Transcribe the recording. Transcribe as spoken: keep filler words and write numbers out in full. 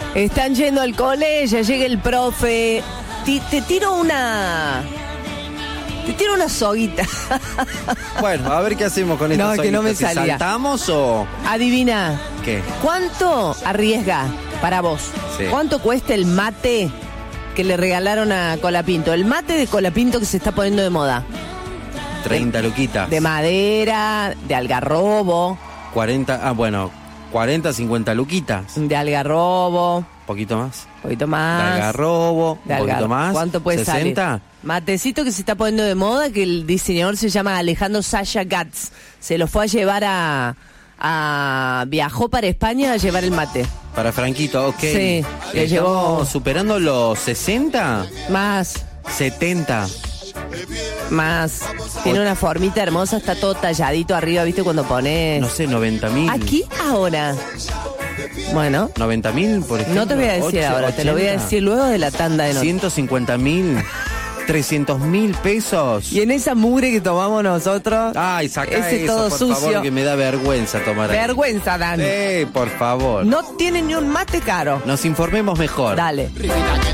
Están yendo al cole, ya llega el profe. Te, te tiro una... Te tiro una soguita. Bueno, a ver qué hacemos con esta No, soguita. que no me ¿Si salía. ¿Saltamos o...? Adivina. ¿Qué? ¿Cuánto arriesga para vos? Sí. ¿Cuánto cuesta el mate que le regalaron a Colapinto? El mate de Colapinto que se está poniendo de moda. treinta luquitas. De madera, de algarrobo. cuarenta, ah, bueno, cuarenta, cincuenta luquitas. De algarrobo. Un poquito más. Un poquito más. De algarrobo, De un poquito algar- más. ¿Cuánto puede ¿sesenta? salir? Matecito que se está poniendo de moda, que el diseñador se llama Alejandro Sasha Gatz. Se lo fue a llevar a... a viajó para España a llevar el mate. Para Franquito, ok. Sí, le ¿Estamos llevó- superando los sesenta? Más, setenta. más. Tiene una formita hermosa, está todo talladito arriba, ¿viste? Cuando pones... No sé, noventa mil. Aquí, ahora. Bueno, noventa mil, por ejemplo. no te voy a decir ocho, ahora, te lo voy a ochenta. decir luego de la tanda de noticias. ciento cincuenta mil. trescientos mil pesos. Y en esa mugre que tomamos nosotros, Ay, saca ese eso, todo por sucio. favor, que me da vergüenza tomar ahí. Vergüenza, Dan. Sí, por favor. No tiene ni un mate caro. Nos informemos mejor. Dale.